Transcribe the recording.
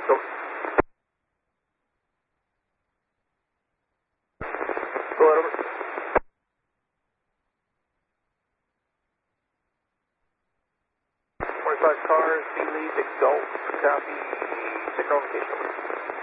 Go. 25 cars, B lead to Gulf, copy, signal location.